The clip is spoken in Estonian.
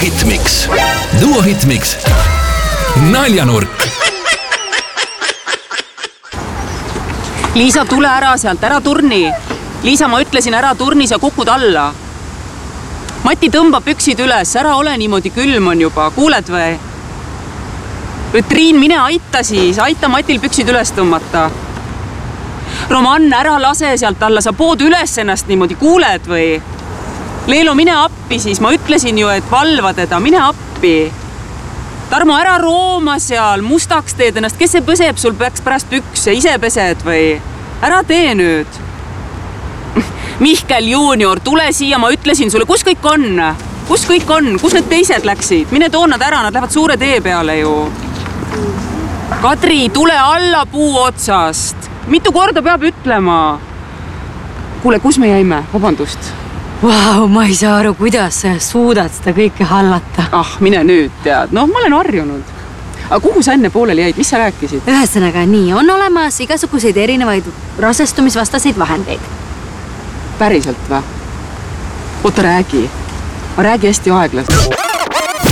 Hitmix. Duo Hitmix. Naljanurk. Liisa, tule ära sealt, ära turni. Liisa, ma ütlesin ära turnis ja kukud alla. Mati tõmbab püksid üles, ära ole niimoodi, külm on juba, kuuled või? Triin, mine aita siis, aita Matil püksid üles tõmmata. Roman, ära lase sealt alla, sa pood üles ennast niimoodi, kuuled või? Leelo, mine appi siis, ma ütlesin ju, et valva teda, mine appi. Tarmo, ära rooma seal, mustaks teed ennast, kes see põseb sul pärast pükse, ise pesed või? Ära tee nüüd. Mihkel Junior, tule siia, ma ütlesin sulle, kus kõik on? Kus kõik on? Kus need teised läksid? Mine too nad ära, nad lähevad suure tee peale ju. Kadri, tule alla puu otsast. Mitu korda peab ütlema? Kuule, kus me jäime? Vabandust. Vau, ma ei saa aru, kuidas sa suudad seda kõike hallata. Mine nüüd tead. Ma olen harjunud. Aga kuhu sa enne pooleli jäid? Mis sa rääkisid? Ühesõnaga nii, on olemas igasuguseid erinevaid rasestumisvastaseid vahendeid. Päriselt või? Oota, räägi. Ma räägi hästi aeglaselt.